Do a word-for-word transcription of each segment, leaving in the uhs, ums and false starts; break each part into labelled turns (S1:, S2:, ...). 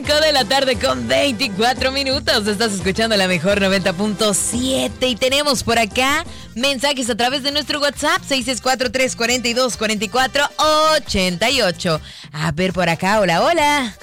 S1: cinco de la tarde con veinticuatro minutos. Estás escuchando la mejor noventa punto siete y tenemos por acá mensajes a través de nuestro WhatsApp seis seis cuatro, tres cuatro dos, cuatro cuatro ocho ocho. A ver por acá, hola, hola.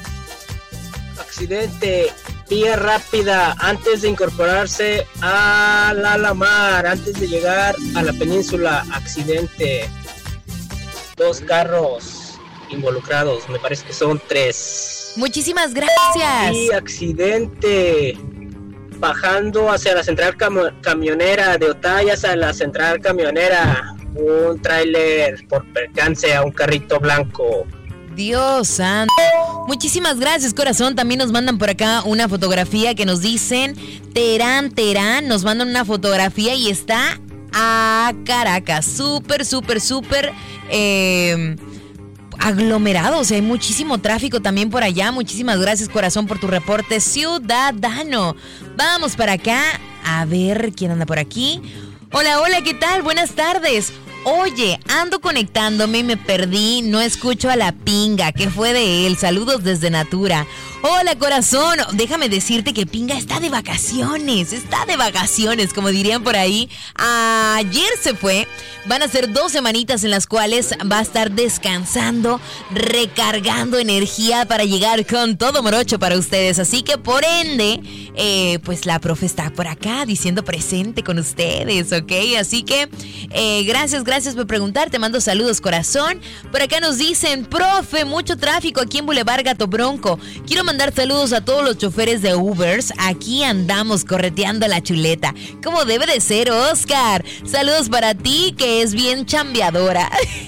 S2: Accidente, vía rápida antes de incorporarse a la Alamar, antes de llegar a la península. Accidente, dos carros involucrados, me parece que son tres.
S1: Muchísimas gracias.
S2: Y accidente bajando hacia la central cam- camionera de Otay, hacia la central camionera, un tráiler por percance a un carrito blanco.
S1: Dios santo. Muchísimas gracias, corazón. También nos mandan por acá una fotografía que nos dicen Terán, Terán, nos mandan una fotografía y está a Caracas. Súper, súper, súper eh, aglomerado, o sea, hay muchísimo tráfico también por allá. Muchísimas gracias, corazón, por tu reporte ciudadano. Vamos para acá, a ver quién anda por aquí. Hola, hola, ¿qué tal? Buenas tardes. Oye, ando conectándome y me perdí, no escucho a la Pinga, ¿qué fue de él? Saludos desde Natura. Hola, corazón, déjame decirte que Pinga está de vacaciones, está de vacaciones, como dirían por ahí. Ayer se fue, van a ser dos semanitas en las cuales va a estar descansando, recargando energía para llegar con todo morocho para ustedes. Así que por ende, eh, pues la profe está por acá diciendo presente con ustedes, ¿ok? Así que eh, gracias, gracias por preguntar, te mando saludos, corazón. Por acá nos dicen, profe, mucho tráfico aquí en Boulevard Gato Bronco. Quiero mandar saludos a todos los choferes de Ubers. Aquí andamos correteando la chuleta, como debe de ser, Oscar. Saludos para ti, que es bien chambeadora.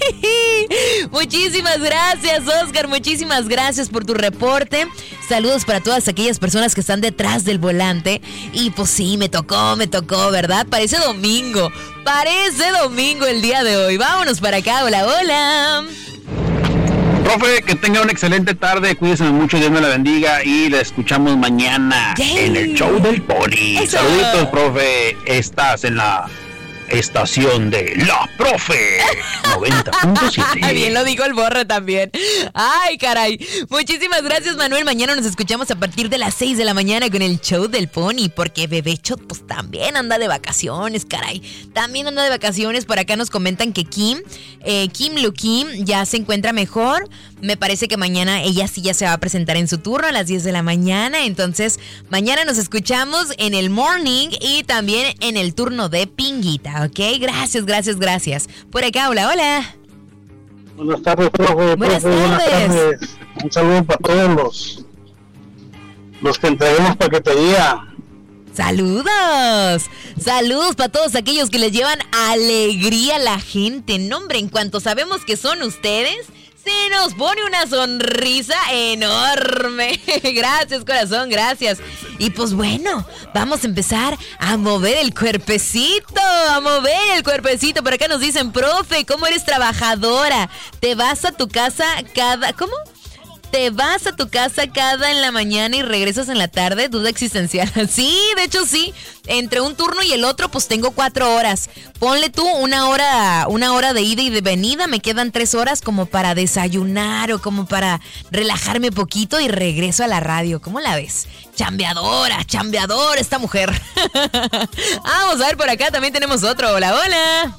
S1: Muchísimas gracias, Oscar, muchísimas gracias por tu reporte. Saludos para todas aquellas personas que están detrás del volante. Y pues sí, me tocó, me tocó, ¿verdad? Parece domingo, parece domingo el día de hoy. Vámonos para acá, hola, hola.
S3: Profe, que tenga una excelente tarde, cuídense mucho, Dios me la bendiga y la escuchamos mañana Yay. En el show del Pony. Eso. Saluditos, profe, estás en la estación de La Profe noventa punto siete.
S1: Bien lo dijo el Borre también. Ay, caray. Muchísimas gracias, Manuel. Mañana nos escuchamos a partir de las seis de la mañana con el show del Pony, porque Bebecho pues también anda de vacaciones, caray. También anda de vacaciones. Por acá nos comentan que Kim, eh, Kim Lu Kim ya se encuentra mejor. Me parece que mañana ella sí ya se va a presentar en su turno a las diez de la mañana. Entonces, mañana nos escuchamos en el morning y también en el turno de Pinguita, ¿ok? Gracias, gracias, gracias. Por acá, hola, hola.
S4: Buenas tardes, profe.
S1: Buenas,
S4: profe,
S1: tardes.
S4: buenas tardes. Un saludo para todos los, los que entreguemos paquetería.
S1: ¡Saludos! ¡Saludos para todos aquellos que les llevan alegría a la gente! No, hombre, en cuanto sabemos que son ustedes, se nos pone una sonrisa enorme. Gracias, corazón, gracias. Y pues bueno, vamos a empezar a mover el cuerpecito, a mover el cuerpecito. Por acá nos dicen, profe, ¿cómo eres trabajadora? ¿Te vas a tu casa cada... ¿Cómo? ¿Te vas a tu casa cada en la mañana y regresas en la tarde? Duda existencial. Sí, de hecho sí. Entre un turno y el otro, pues tengo cuatro horas. Ponle tú una hora, una hora de ida y de venida. Me quedan tres horas como para desayunar o como para relajarme poquito y regreso a la radio. ¿Cómo la ves? Chambeadora, chambeadora esta mujer. Vamos a ver por acá, también tenemos otro. Hola, hola.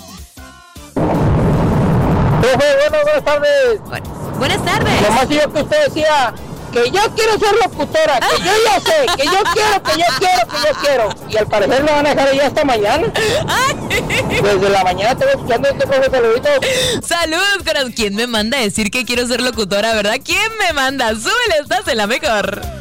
S4: Profe, bueno, buenas tardes.
S1: Bueno. Buenas tardes.
S4: Nomás yo que usted decía que yo quiero ser locutora, que yo ya sé, que yo quiero, que yo quiero, que yo quiero. Y al parecer me van a dejar ya hasta mañana. Desde la mañana tengo escuchando este profe, saluditos.
S1: Saludos, corazón. ¿Quién me manda a decir que quiero ser locutora, verdad? ¿Quién me manda? Súbele, estás en la mejor.